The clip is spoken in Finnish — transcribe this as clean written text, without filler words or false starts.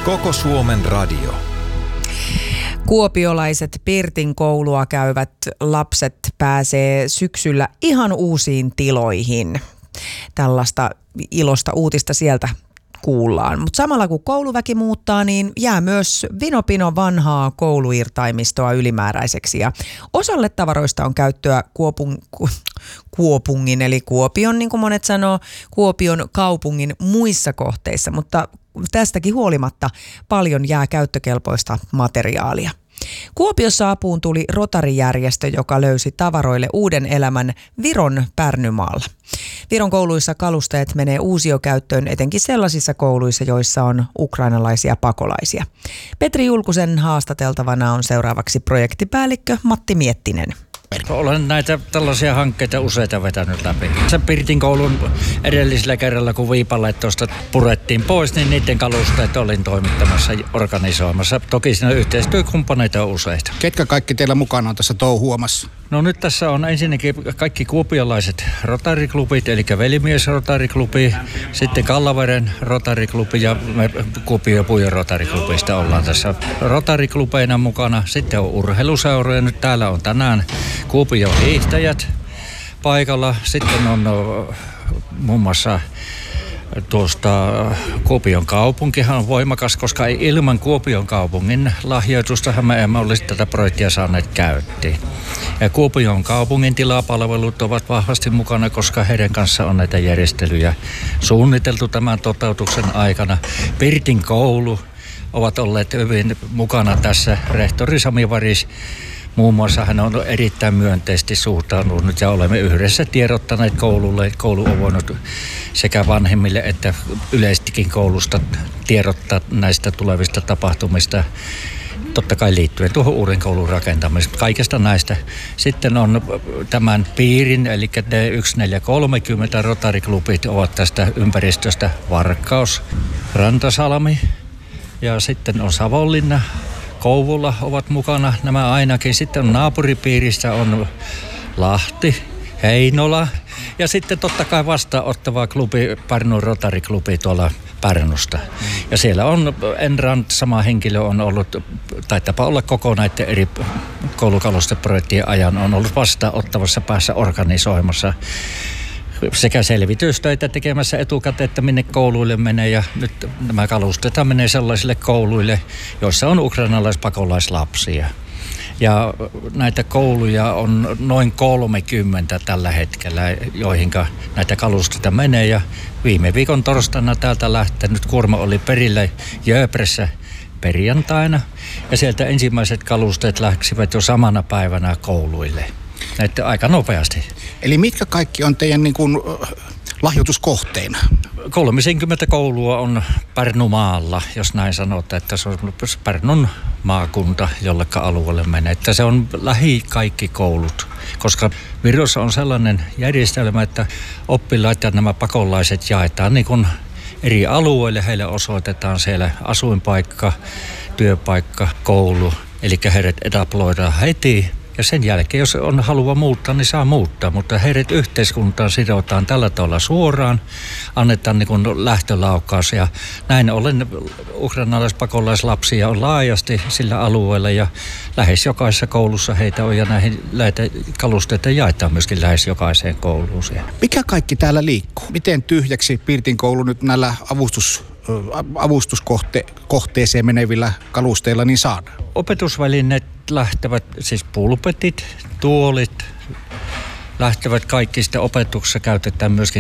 Koko Suomen radio. Kuopiolaiset Pirtin koulua käyvät lapset pääsee syksyllä ihan uusiin tiloihin. Tällaista ilosta uutista sieltä kuullaan. Mutta samalla kun kouluväki muuttaa, niin jää myös vinopino vanhaa kouluirtaimistoa ylimääräiseksi. Ja osalle tavaroista on käyttöä Kuopungin, eli Kuopion, niin kuin monet sanoo, Kuopion kaupungin muissa kohteissa. Mutta tästäkin huolimatta paljon jää käyttökelpoista materiaalia. Kuopiossa apuun tuli Rotary-järjestö, joka löysi tavaroille uuden elämän Viron Pärnymaalla. Viron kouluissa kalusteet menee uusiokäyttöön etenkin sellaisissa kouluissa, joissa on ukrainalaisia pakolaisia. Petri Julkusen haastateltavana on seuraavaksi projektipäällikkö Matti Miettinen. Olen näitä tällaisia hankkeita useita vetänyt läpi. Se Pirtin koulun edellisellä kerralla, kun viipaleettoista purettiin pois, niin niiden kalusteet olin toimittamassa, organisoimassa. Toki siinä yhteistyökumppaneita on useita. Ketkä kaikki teillä mukana on tässä touhuamassa? No nyt tässä on ensinnäkin kaikki kuopiolaiset Rotary-klubit, eli Velimies Rotary-klubi, sitten Kallaveren Rotary-klubi ja me Kuopio ja Puijon Rotary-klubista ollaan tässä Rotary-klubeina mukana. Sitten on urheiluseuroja, nyt täällä on tänään Kuopion hiihtäjät paikalla. Sitten on muun muassa tuosta Kuopion kaupunkihan on voimakas, koska ilman Kuopion kaupungin lahjoitustahan me emme olisi tätä projektia saaneet käyttiin. Ja Kuopion kaupungin tilapalvelut ovat vahvasti mukana, koska heidän kanssa on näitä järjestelyjä suunniteltu tämän toteutuksen aikana. Pirtin koulu ovat olleet hyvin mukana tässä. Rehtori Sami Varis muun muassa hän on erittäin myönteisesti suhtautunut ja olemme yhdessä tiedottaneet koululle. Koulu on voinut sekä vanhemmille että yleistikin koulusta tiedottaa näistä tulevista tapahtumista. Totta kai liittyen tuohon uuden koulun rakentamiseen. Kaikesta näistä. Sitten on tämän piirin, eli D1430 Rotary-klubit ovat tästä ympäristöstä Varkaus, Rantasalmi ja sitten on Savonlinna. Kouvola ovat mukana nämä ainakin. Sitten on naapuripiiristä on Lahti, Heinola ja sitten totta kai vastaanottava klubi, Pärnun Rotary-klubi tuolla Pärnusta. Ja siellä on Enran sama henkilö on ollut, taitapa olla koko näiden eri koulukalusteprojektien ajan, on ollut vastaanottavassa päässä organisoimassa sekä selvitystöitä tekemässä etukäteen, että minne kouluille menee, ja nyt nämä kalusteita menee sellaisille kouluille, joissa on ukrainalaispakolaisia. Ja näitä kouluja on noin 30 tällä hetkellä, joihinka näitä kalusteita menee, ja viime viikon torstaina täältä lähtenyt kuorma oli perillä Jööpressä perjantaina, ja sieltä ensimmäiset kalusteet läksivät jo samana päivänä kouluille. Näitä aika nopeasti. Eli mitkä kaikki on teidän lahjoituskohteina? 30 koulua on Pärnumaalla, jos näin sanotaan, että se on Pärnun maakunta, jolleka alueelle menee. Että se on lähi kaikki koulut, koska Virossa on sellainen järjestelmä, että oppilaat ja nämä pakolaiset jaetaan niin kuin eri alueille. Heille osoitetaan siellä asuinpaikka, työpaikka, koulu, eli heidät etaploidaan heti. Ja sen jälkeen, jos on halua muuttaa, niin saa muuttaa, mutta heidät yhteiskuntaan sidotaan tällä tavalla suoraan, annetaan niin kuin lähtölaukaus, ja näin ollen ukrainalaispakolaisia on laajasti sillä alueella, ja lähes jokaisessa koulussa heitä on, ja näitä kalusteita jaetaan myöskin lähes jokaiseen kouluun siellä. Mikä kaikki täällä liikkuu? Miten tyhjäksi Pirtin koulu nyt näillä avustuskohteeseen menevillä kalusteilla niin saadaan? Opetusvälineet lähtevät, siis pulpetit, tuolit, lähtevät kaikki, sitä opetuksessa käytetään myöskin